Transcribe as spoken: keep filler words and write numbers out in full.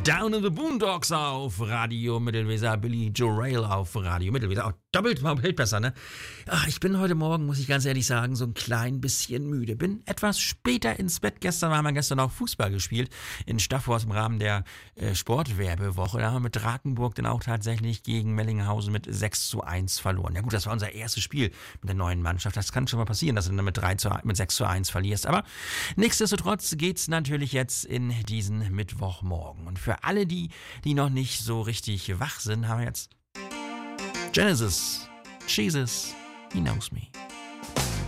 Down in the Boondocks auf Radio Mittelweser, Billy Joel auf Radio Mittelweser. Auch doppelt mal hält besser, ne? Ach, ich bin heute Morgen, muss ich ganz ehrlich sagen, so ein klein bisschen müde. Bin etwas später ins Bett. Gestern haben wir gestern auch Fußball gespielt in Staffhorst im Rahmen der äh, Sportwerbewoche. Da haben wir mit Drakenburg dann auch tatsächlich gegen Mellinghausen mit sechs zu eins verloren. Ja gut, das war unser erstes Spiel mit der neuen Mannschaft. Das kann schon mal passieren, dass du dann mit, drei zu, mit sechs zu eins verlierst. Aber nichtsdestotrotz geht's natürlich jetzt in diesen Mittwochmorgen. Und für alle die, die noch nicht so richtig wach sind, haben wir jetzt Genesis, Jesus, He Knows Me.